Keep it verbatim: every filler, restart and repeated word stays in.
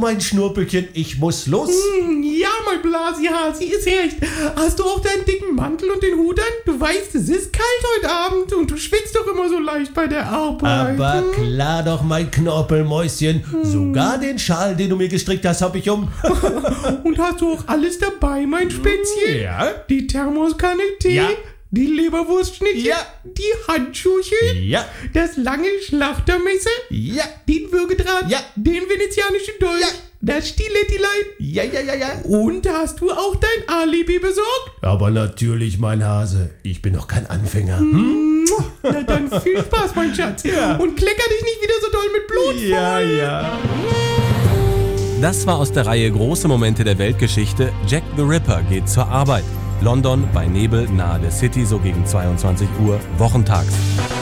mein Schnurrbärtchen, ich muss los. Hm, ja, mein Blasi-Hasi, ist recht. Hast du auch deinen dicken Mantel und den Hut an? Du weißt, es ist kalt heute Abend und du schwitzt doch immer so leicht bei der Arbeit. Aber klar doch, mein Knorpelmäuschen. Sogar den Schal, den du mir gestrickt hast, hab ich um. Und hast du auch alles dabei, mein Spätzchen? Ja. Die Thermoskanne Tee? Ja. Die Leberwurstschnittchen? Ja. Die Handschuhchen? Ja. Das lange Schlachtermesser? Ja. Den Würgedraht? Ja. Den venezianischen Dolch? Ja. Das Stilettilein? Ja, ja, ja, ja. Und hast du auch dein Alibi besorgt? Aber natürlich, mein Hase. Ich bin doch kein Anfänger. Hm? Na dann viel Spaß, mein Schatz. Ja. Und klecker dich nicht wieder so doll mit Blut voll. Ja, ja. Das war aus der Reihe Große Momente der Weltgeschichte. Jack the Ripper geht zur Arbeit. London bei Nebel nahe der City, so gegen zweiundzwanzig Uhr, wochentags.